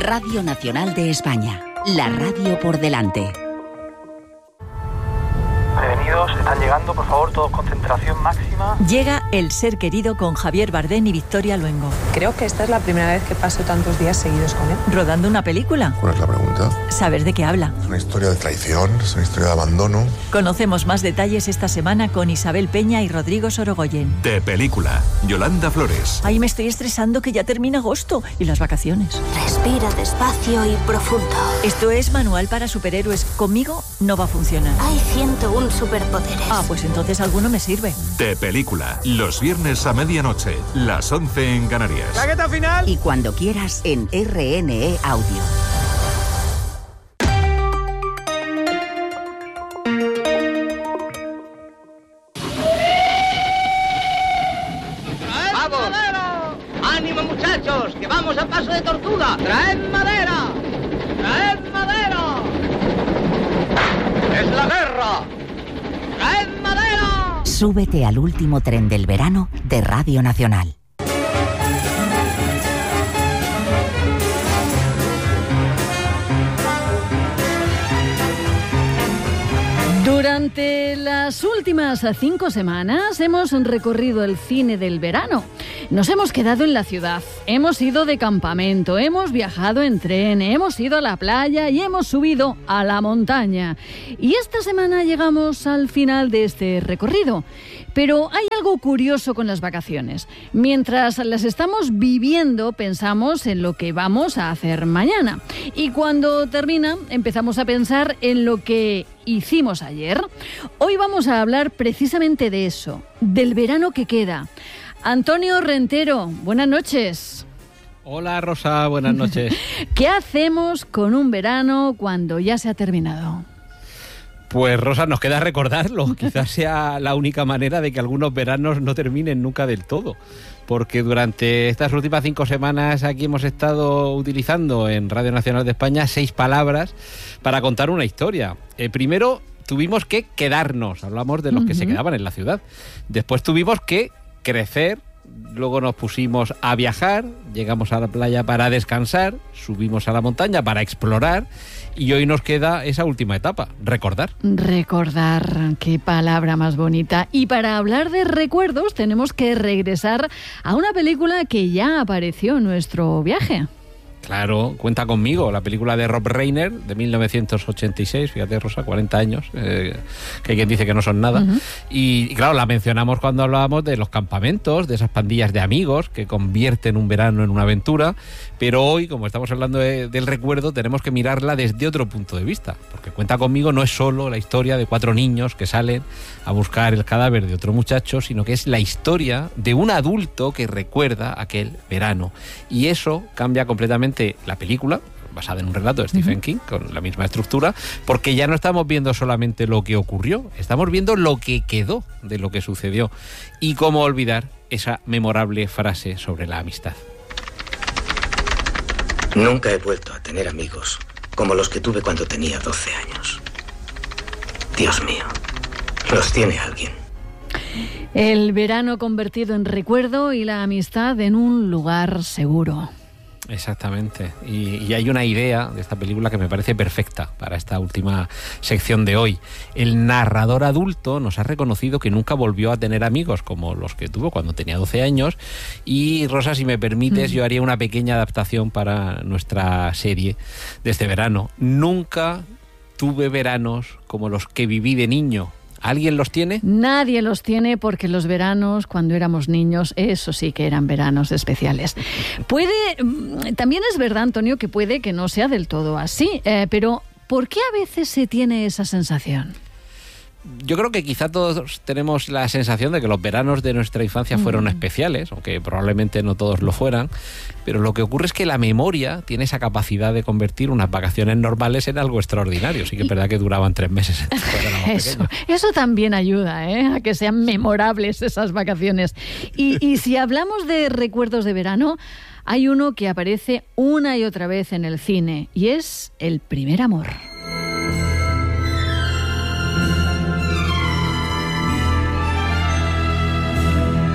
Radio Nacional de España, la radio por delante. Prevenidos, están llegando, por favor, todos concentración máxima. Llega El ser querido con Javier Bardem y Victoria Luengo. Creo que esta es la primera vez que paso tantos días seguidos con él. Rodando una película. ¿Cuál es la pregunta? Saber de qué habla. Es una historia de traición, es una historia de abandono. Conocemos más detalles esta semana con Isabel Peña y Rodrigo Sorogoyen. De película, Yolanda Flores. Ay, me estoy estresando que ya termina agosto y las vacaciones. Respira despacio y profundo. Esto es Manual para Superhéroes. Conmigo no va a funcionar. Hay 101 superpoderes. Ah, pues entonces alguno me sirve. De película, los viernes a medianoche, las 11 en Canarias. ¡Claqueta final! Y cuando quieras en RNE Audio. ¡Vamos! ¡Ánimo, muchachos! ¡Que vamos a paso de tortuga! ¡Traed madera! ¡Traed madera! ¡Es la guerra! ¡Traed madera! Súbete al último tren del verano de Radio Nacional. Durante las últimas 5 semanas hemos recorrido el cine del verano. Nos hemos quedado en la ciudad, hemos ido de campamento, hemos viajado en tren, hemos ido a la playa y hemos subido a la montaña. Y esta semana llegamos al final de este recorrido. Pero hay algo curioso con las vacaciones. Mientras las estamos viviendo, pensamos en lo que vamos a hacer mañana. Y cuando termina, empezamos a pensar en lo que hicimos ayer. Hoy vamos a hablar precisamente de eso, del verano que queda. Antonio Rentero, buenas noches. Hola Rosa, buenas noches. ¿Qué hacemos con un verano cuando ya se ha terminado? Pues Rosa, nos queda recordarlo. Quizás sea la única manera de que algunos veranos no terminen nunca del todo. Porque durante estas últimas 5 semanas aquí hemos estado utilizando en Radio Nacional de España 6 palabras para contar una historia. Primero tuvimos que quedarnos, hablamos de los que se quedaban en la ciudad. Después tuvimos que crecer. Luego nos pusimos a viajar, llegamos a la playa para descansar, subimos a la montaña para explorar y hoy nos queda esa última etapa, recordar. Recordar, qué palabra más bonita. Y para hablar de recuerdos tenemos que regresar a una película que ya apareció en nuestro viaje. Claro, Cuenta conmigo, la película de Rob Reiner de 1986, fíjate Rosa, 40 años, que hay quien dice que no son nada. Y claro, la mencionamos cuando hablábamos de los campamentos, de esas pandillas de amigos que convierten un verano en una aventura, pero hoy, como estamos hablando del recuerdo, tenemos que mirarla desde otro punto de vista, porque Cuenta conmigo no es solo la historia de 4 niños que salen a buscar el cadáver de otro muchacho, sino que es la historia de un adulto que recuerda aquel verano. Y eso cambia completamente la película, basada en un relato de Stephen King, con la misma estructura, porque ya no estamos viendo solamente lo que ocurrió, estamos viendo lo que quedó de lo que sucedió. Y cómo olvidar esa memorable frase sobre la amistad. Nunca he vuelto a tener amigos como los que tuve cuando tenía 12 años. Dios mío, los tiene alguien. El verano convertido en recuerdo y la amistad en un lugar seguro. Exactamente, y hay una idea de esta película que me parece perfecta para esta última sección de hoy. El narrador adulto nos ha reconocido que nunca volvió a tener amigos como los que tuvo cuando tenía 12 años y Rosa, si me permites, yo haría una pequeña adaptación para nuestra serie de este verano. Nunca tuve veranos como los que viví de niño. ¿Alguien los tiene? Nadie los tiene porque los veranos, cuando éramos niños, eso sí que eran veranos especiales. También es verdad, Antonio, que puede que no sea del todo así, pero ¿por qué a veces se tiene esa sensación? Yo creo que quizá todos tenemos la sensación de que los veranos de nuestra infancia fueron especiales, aunque probablemente no todos lo fueran, pero lo que ocurre es que la memoria tiene esa capacidad de convertir unas vacaciones normales en algo extraordinario. Sí que es verdad que duraban 3 meses. Eso también ayuda, a que sean memorables esas vacaciones. Y si hablamos de recuerdos de verano, hay uno que aparece una y otra vez en el cine, y es el primer amor.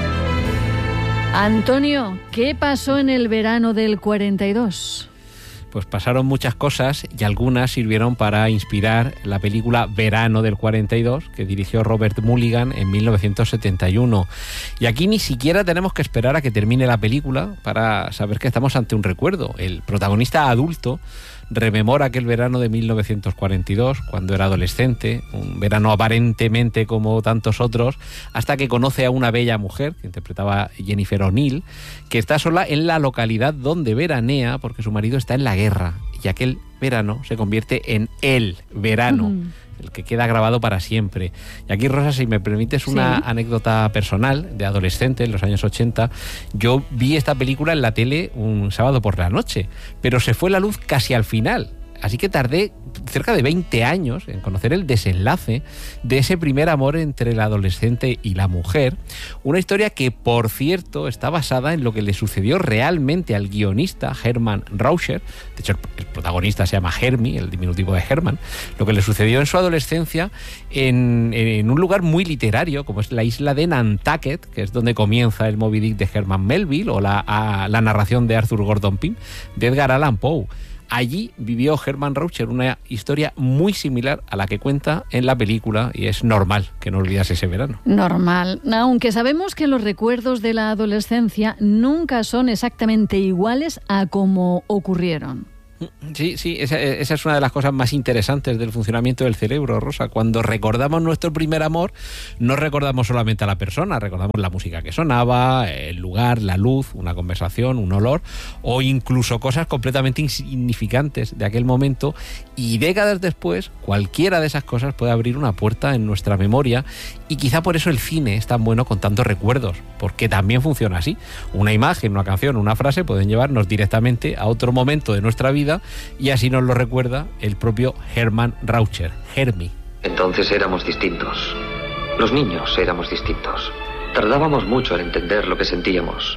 Antonio, ¿qué pasó en el verano del 42? pues pasaron muchas cosas y algunas sirvieron para inspirar la película Verano del 42 que dirigió Robert Mulligan en 1971. Y aquí ni siquiera tenemos que esperar a que termine la película para saber que estamos ante un recuerdo. El protagonista adulto rememora aquel verano de 1942, cuando era adolescente, un verano aparentemente como tantos otros, hasta que conoce a una bella mujer, que interpretaba Jennifer O'Neill, que está sola en la localidad donde veranea porque su marido está en la guerra, y aquel verano se convierte en el verano, el que queda grabado para siempre. Y aquí, Rosa, si me permites una anécdota personal de adolescente en los años 80, yo vi esta película en la tele un sábado por la noche, pero se fue la luz casi al final. Así que tardé cerca de 20 años en conocer el desenlace de ese primer amor entre el adolescente y la mujer. Una historia que, por cierto, está basada en lo que le sucedió realmente al guionista Hermann Rauscher. De hecho, el protagonista se llama Hermie, el diminutivo de Hermann. Lo que le sucedió en su adolescencia en un lugar muy literario, como es la isla de Nantucket, que es donde comienza el Moby Dick de Herman Melville, o la narración de Arthur Gordon Pym de Edgar Allan Poe. Allí vivió Hermann Rauscher una historia muy similar a la que cuenta en la película, y es normal que no olvidase ese verano. Normal, aunque sabemos que los recuerdos de la adolescencia nunca son exactamente iguales a como ocurrieron. Sí, esa es una de las cosas más interesantes del funcionamiento del cerebro, Rosa. Cuando recordamos nuestro primer amor, no recordamos solamente a la persona, recordamos la música que sonaba, el lugar, la luz, una conversación, un olor, o incluso cosas completamente insignificantes de aquel momento, y décadas después, cualquiera de esas cosas puede abrir una puerta en nuestra memoria, y quizá por eso el cine es tan bueno con tantos recuerdos, porque también funciona así. Una imagen, una canción, una frase pueden llevarnos directamente a otro momento de nuestra vida, y así nos lo recuerda el propio Hermann Rauscher, Hermie. Entonces éramos distintos. Los niños éramos distintos. Tardábamos mucho en entender lo que sentíamos.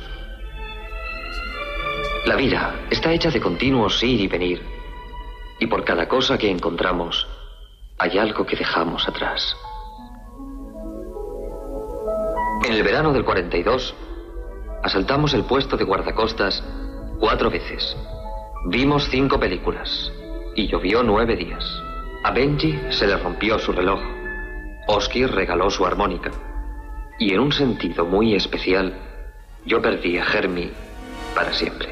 La vida está hecha de continuos ir y venir. Y por cada cosa que encontramos, hay algo que dejamos atrás. En el verano del 42, asaltamos el puesto de guardacostas 4 veces. Vimos 5 películas y llovió 9 días. A Benji se le rompió su reloj. Oski regaló su armónica. Y en un sentido muy especial, yo perdí a Hermie para siempre.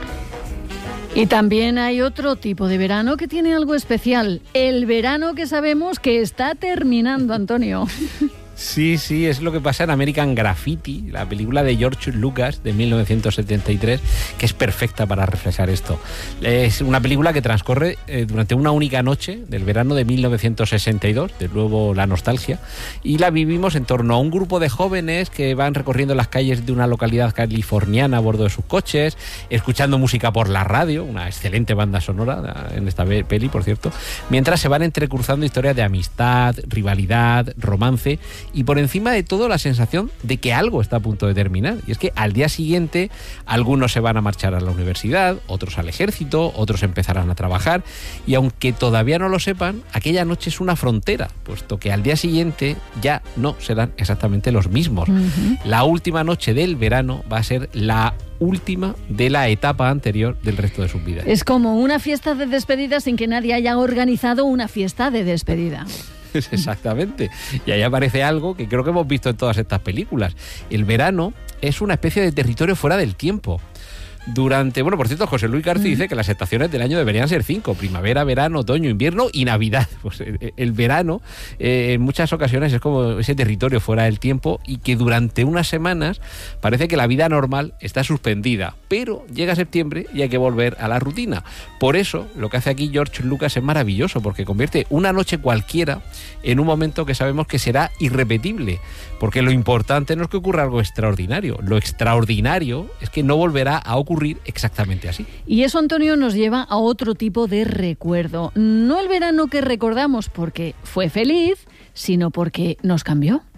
Y también hay otro tipo de verano que tiene algo especial. El verano que sabemos que está terminando, Antonio. Sí, es lo que pasa en American Graffiti, la película de George Lucas de 1973, que es perfecta para reflejar esto. Es una película que transcurre durante una única noche del verano de 1962, de nuevo la nostalgia, y la vivimos en torno a un grupo de jóvenes que van recorriendo las calles de una localidad californiana a bordo de sus coches, escuchando música por la radio, una excelente banda sonora en esta peli, por cierto, mientras se van entrecruzando historias de amistad, rivalidad, romance, y por encima de todo la sensación de que algo está a punto de terminar. Y es que al día siguiente algunos se van a marchar a la universidad, otros al ejército, otros empezarán a trabajar, y aunque todavía no lo sepan, aquella noche es una frontera, puesto que al día siguiente ya no serán exactamente los mismos. La última noche del verano va a ser la última de la etapa anterior del resto de sus vidas. Es como una fiesta de despedida sin que nadie haya organizado una fiesta de despedida. Exactamente. Y ahí aparece algo que creo que hemos visto en todas estas películas. El verano es una especie de territorio fuera del tiempo. Por cierto, José Luis García dice que las estaciones del año deberían ser 5: primavera, verano, otoño, invierno y Navidad. Pues el verano en muchas ocasiones es como ese territorio fuera del tiempo, y que durante unas semanas parece que la vida normal está suspendida, pero llega septiembre y hay que volver a la rutina. Por eso lo que hace aquí George Lucas es maravilloso, porque convierte una noche cualquiera en un momento que sabemos que será irrepetible, porque lo importante no es que ocurra algo extraordinario, lo extraordinario es que no volverá a ocurrir exactamente así. Y eso, Antonio, nos lleva a otro tipo de recuerdo. No el verano que recordamos porque fue feliz, sino porque nos cambió.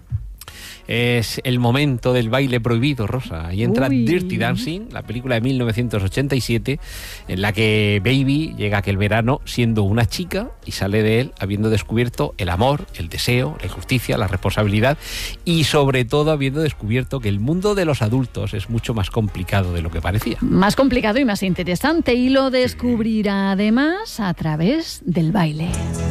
Es el momento del baile prohibido, Rosa. Ahí entra Uy. Dirty Dancing, la película de 1987, en la que Baby llega aquel verano siendo una chica y sale de él habiendo descubierto el amor, el deseo, la injusticia, la responsabilidad y sobre todo habiendo descubierto que el mundo de los adultos es mucho más complicado de lo que parecía. Más complicado y más interesante, y lo descubrirá además a través del baile.